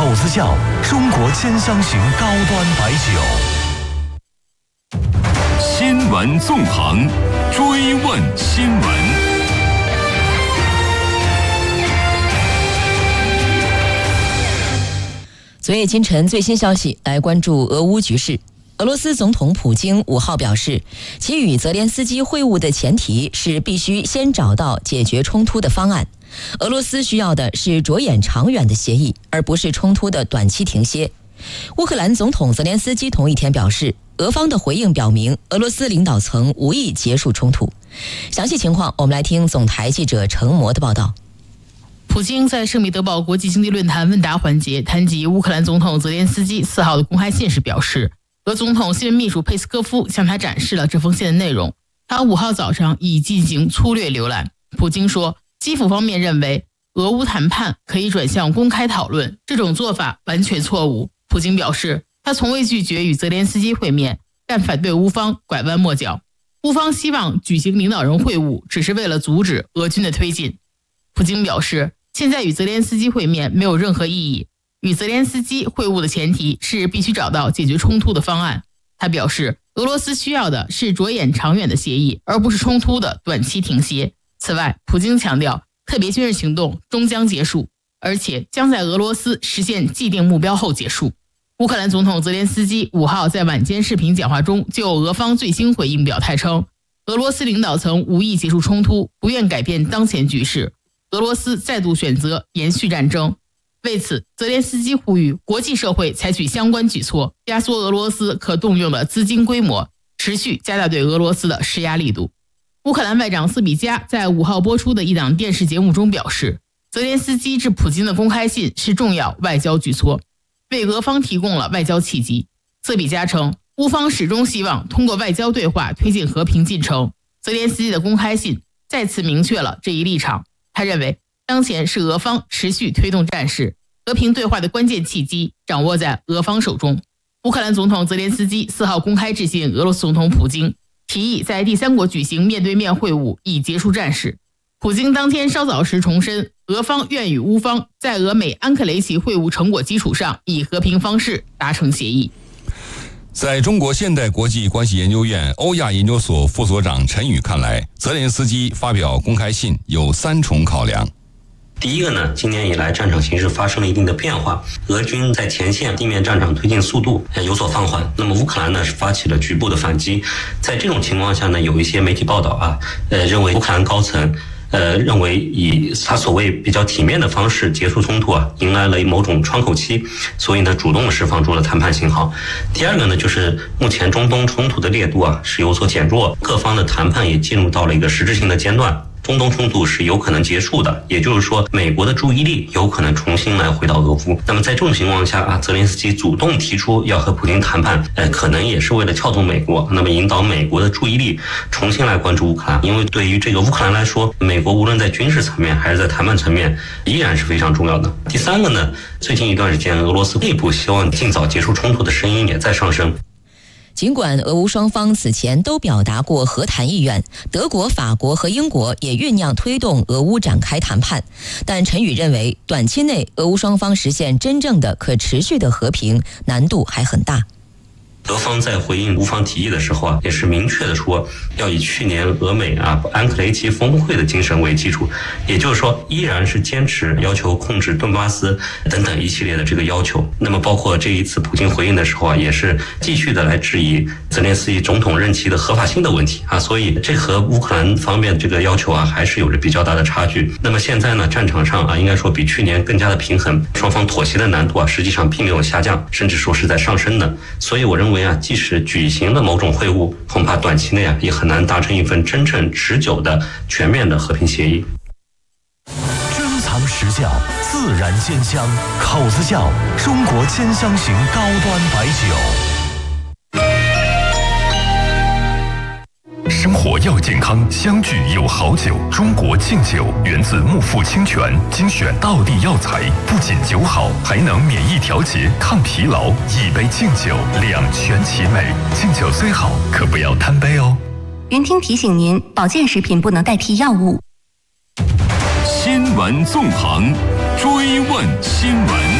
口子窖中国10香型高端白酒。 新闻纵横，追问新闻。 昨夜今晨最新消息，来关注俄乌局势。俄罗斯总统普京5号表示，其与泽连斯基会晤的前提是必须先找到解决冲突的方案。俄罗斯需要的是着眼长远的协议，而不是冲突的短期停歇。乌克兰总统泽连斯基同一天表示，俄方的回应表明俄罗斯领导层无意结束冲突。详细情况我们来听总台记者程模的报道。 普京在圣彼得堡国际经济论坛问答环节谈及乌克兰总统泽连斯基4号的公开信时表示，俄总统新闻秘书佩斯科夫向他展示了这封信的内容，他5号早上已进行粗略浏览。普京说，基辅方面认为俄乌谈判可以转向公开讨论，这种做法完全错误。普京表示，他从未拒绝与泽连斯基会面，但反对乌方拐弯抹角。乌方希望举行领导人会晤，只是为了阻止俄军的推进。普京表示，现在与泽连斯基会面没有任何意义，与泽连斯基会晤的前提是必须找到解决冲突的方案。他表示，俄罗斯需要的是着眼长远的协议，而不是冲突的短期停歇。此外，普京强调，特别军事行动终将结束，而且将在俄罗斯实现既定目标后结束。乌克兰总统泽连斯基5号在晚间视频讲话中就俄方最新回应表态称，俄罗斯领导层无意结束冲突，不愿改变当前局势。俄罗斯再度选择延续战争。为此，泽连斯基呼吁国际社会采取相关举措，压缩俄罗斯可动用的资金规模，持续加大对俄罗斯的施压力度。乌克兰外长斯比加在5号播出的一档电视节目中表示，泽连斯基致普京的公开信是重要外交举措，为俄方提供了外交契机。斯比加称，乌方始终希望通过外交对话推进和平进程。泽连斯基的公开信再次明确了这一立场。他认为，当前是俄方持续推动战事，和平对话的关键契机掌握在俄方手中。乌克兰总统泽连斯基4号公开致信俄罗斯总统普京，提议在第三国举行面对面会晤，以结束战事。普京当天稍早时重申，俄方愿与乌方在俄美安克雷奇会晤成果基础上，以和平方式达成协议。 在中国现代国际关系研究院欧亚研究所副所长陈宇看来，泽连斯基发表公开信有3重考量。 第一个呢，今年以来战场形势发生了一定的变化，俄军在前线地面战场推进速度有所放缓，那么乌克兰呢是发起了局部的反击。在这种情况下呢，有一些媒体报道认为乌克兰高层认为以他所谓比较体面的方式结束冲突迎来了某种窗口期，所以呢主动释放出了谈判信号。第二个呢，就是目前中东冲突的烈度是有所减弱，各方的谈判也进入到了一个实质性的阶段。中东冲突是有可能结束的，也就是说，美国的注意力有可能重新来回到俄乌。那么在这种情况下泽连斯基主动提出要和普京谈判，可能也是为了撬动美国，那么引导美国的注意力重新来关注乌克兰。因为对于这个乌克兰来说，美国无论在军事层面还是在谈判层面，依然是非常重要的。第三个呢，最近一段时间，俄罗斯内部希望尽早结束冲突的声音也在上升。 尽管俄乌双方此前都表达过和谈意愿，德国、法国和英国也酝酿推动俄乌展开谈判，但陈宇认为，短期内俄乌双方实现真正的可持续的和平难度还很大。 德方在回应乌方提议的时候也是明确的说，要以去年俄美安克雷奇峰会的精神为基础，也就是说，依然是坚持要求控制顿巴斯等等一系列的这个要求。那么包括这一次普京回应的时候也是继续的来质疑泽连斯基总统任期的合法性的问题所以这和乌克兰方面这个要求还是有着比较大的差距。那么现在呢，战场上应该说比去年更加的平衡，双方妥协的难度实际上并没有下降，甚至说是在上升的。所以我认为即使举行了某种会晤，恐怕短期内也很难达成一份真正持久的全面的和平协议。 珍藏实窖，自然鲜香，口子窖中国10香型高端白酒。 生活要健康，相聚有好酒。中国敬酒源自木富清泉，精选道地药材，不仅酒好，还能免疫调节、抗疲劳。一杯敬酒，两全其美。敬酒虽好，可不要贪杯哦。 云听提醒您，保健食品不能代替药物。 新闻纵横，追问新闻。